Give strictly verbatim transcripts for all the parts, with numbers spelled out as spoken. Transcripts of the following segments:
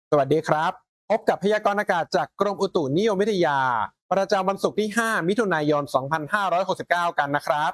สวัสดีครับพบกับพยากรณ์อากาศจากกรมอุตุนิยมวิทยาประจำวันศุกร์ที่ห้ามิถุนายนสองพันห้าร้อยหกสิบเก้ากันนะครับ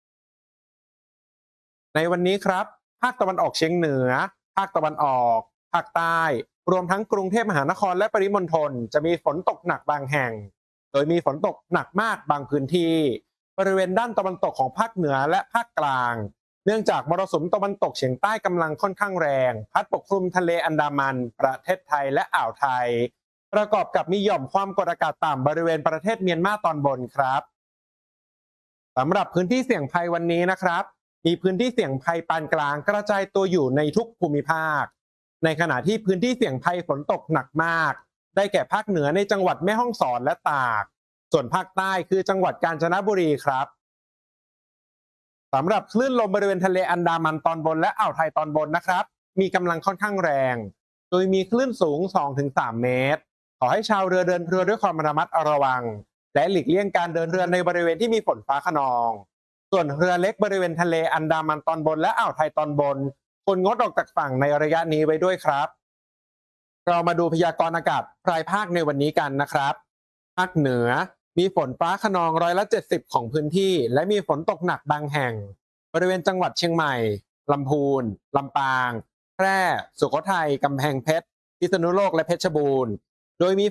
ในวันนี้ครับภาคตะวันออกเฉียงเหนือภาคตะวันออกภาคใต้รวมทั้งกรุงเทพมหานครและปริมณฑลจะมีฝนตกหนักบางแห่งโดยมีฝนตกหนักมากบางพื้นที่บริเวณด้านตะวันตกของภาคเหนือและภาคกลางเนื่องจากมรสุมตะวันตกเฉียงใต้กำลังค่อนข้างแรงพัดปกคลุมทะเลอันดามันประเทศไทยและอ่าวไทย ประกอบกับมีหย่อมความกดอากาศต่ำบริเวณประเทศเมียนมาตอนบนครับสำหรับพื้นที่เสี่ยงภัยวันนี้นะครับมีพื้นที่เสี่ยงภัยปานกลางกระจายตัวอยู่ในทุกภูมิภาคในขณะที่พื้นที่เสี่ยงภัยฝนตกหนักมากได้แก่ภาคเหนือในจังหวัดแม่ฮ่องสอนและตากส่วนภาคใต้คือจังหวัดกาญจนบุรีครับสำหรับคลื่นลมบริเวณทะเลอันดามันตอนบนและอ่าวไทยตอนบนนะครับมีกำลังค่อนข้างแรงโดยมีคลื่นสูง สองถึงสาม เมตร ขอให้ชาวเรือเดินเรือด้วยความระมัดระวังและหลีกเลี่ยงการเดินเรือในบริเวณที่มีฝนฟ้าคะนองส่วนเรือเล็กบริเวณทะเลอันดามันตอนบนและอ่าวไทยตอนบนควรงดออกจากฝั่งในระยะนี้ไว้ด้วยครับเรามาดูพยากรณ์อากาศรายภาคในวันนี้กันนะครับภาคเหนือมีฝนฟ้าคะนองร้อยละเจ็ดสิบของพื้นที่และมีฝนตกหนักบางแห่งบริเวณจังหวัดเชียงใหม่ลำพูนลำปางแพร่สุโขทัยกำแพงเพชรพิษณุโลกและเพชรบูรณ์โดยมี